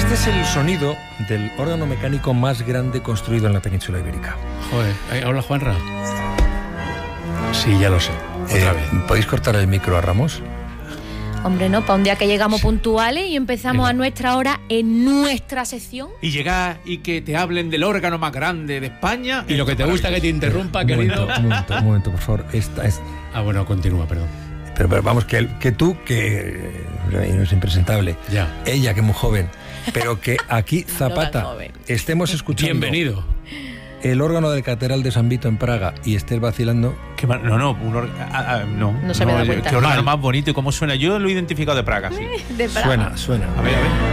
Este es el sonido del órgano mecánico más grande construido en la península ibérica. Joder, ¿habla Juanra? Sí, ya lo sé. Otra vez. ¿Podéis cortar el micro a Ramos? Hombre, no, para un día que llegamos puntuales y empezamos a nuestra hora en nuestra sección. Y llegar y que te hablen del órgano más grande de España. Y lo que te gusta que te interrumpa, querido. Un momento, por favor. Ah, bueno, continúa, perdón. Pero vamos, que tú, que no es impresentable. Ya. Ella, que es muy joven. Pero que aquí, Zapata, No tan joven. estemos escuchando Bienvenido. el órgano del Catedral de San Vito en Praga y estés vacilando. No se me da cuenta. Qué órgano más bonito y cómo suena. Yo lo he identificado de Praga, sí. De Praga. Suena. A ver.